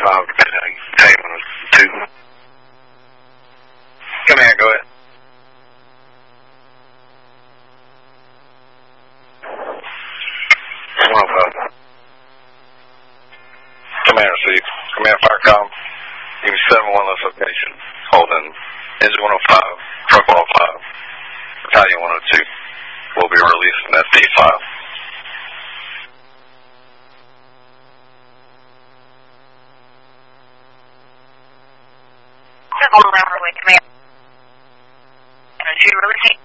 105, Battalion 102. Command, go ahead. 105. Command received. Command fire comm. Give me 7-1 location. Holding engine 105, truck 105, battalion 102. We'll be releasing that P5. Command. 2 releasing.